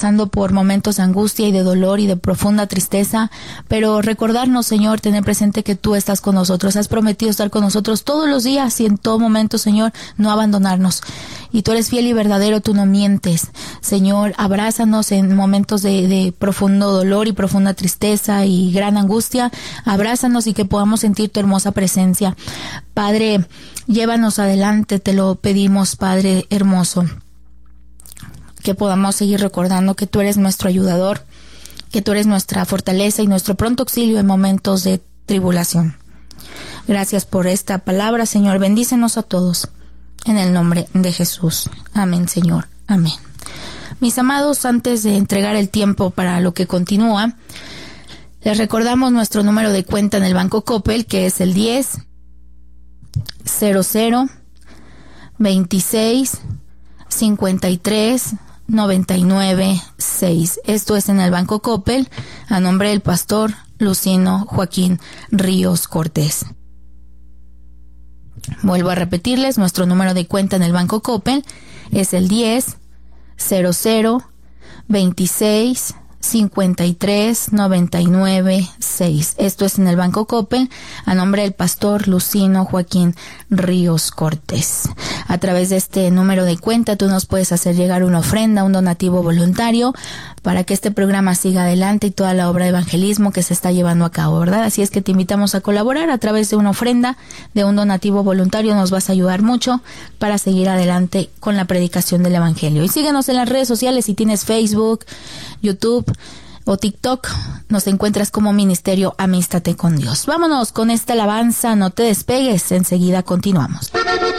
pasando por momentos de angustia y de dolor y de profunda tristeza, pero recordarnos, Señor, tener presente que tú estás con nosotros. Has prometido estar con nosotros todos los días y en todo momento, Señor, no abandonarnos. Y tú eres fiel y verdadero, tú no mientes. Señor, abrázanos en momentos de profundo dolor y profunda tristeza y gran angustia. Abrázanos y que podamos sentir tu hermosa presencia. Padre, llévanos adelante, te lo pedimos, Padre hermoso. Que podamos seguir recordando que tú eres nuestro ayudador, que tú eres nuestra fortaleza y nuestro pronto auxilio en momentos de tribulación. Gracias por esta palabra, Señor. Bendícenos a todos. En el nombre de Jesús. Amén, Señor. Amén. Mis amados, antes de entregar el tiempo para lo que continúa, les recordamos nuestro número de cuenta en el Banco Coppel, que es el 10 00 26 53 99 6. Esto es en el Banco Coppel, a nombre del pastor Lucino Joaquín Ríos Cortés. Vuelvo a repetirles, nuestro número de cuenta en el Banco Coppel es el 10 00 26 53 99 6. Esto es en el Banco Coppel, a nombre del pastor Lucino Joaquín Ríos Cortés. A través de este número de cuenta tú nos puedes hacer llegar una ofrenda, un donativo voluntario, para que este programa siga adelante y toda la obra de evangelismo que se está llevando a cabo, ¿verdad? Así es que te invitamos a colaborar a través de una ofrenda, de un donativo voluntario. Nos vas a ayudar mucho para seguir adelante con la predicación del evangelio. Y síguenos en las redes sociales. Si tienes Facebook, YouTube o TikTok, nos encuentras como Ministerio Amístate con Dios. Vámonos con esta alabanza, no te despegues, enseguida continuamos.